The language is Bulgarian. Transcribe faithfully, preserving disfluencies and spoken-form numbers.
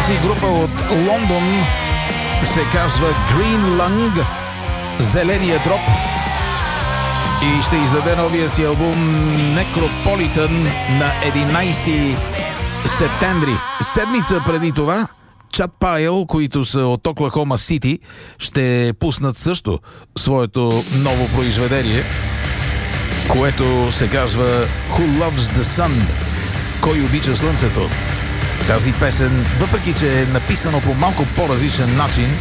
Тази група от Лондон се казва Green Lung, Зеления дроб, и ще издаде новия си албум Necropolitan на единайсети септември. Седмица преди това Чад Пайл, които са от Оклахома Сити, ще пуснат също своето ново произведение, което се казва Who Loves the Sun? Кой обича слънцето? Тази песен, въпреки че е написано по малко по-различен начин,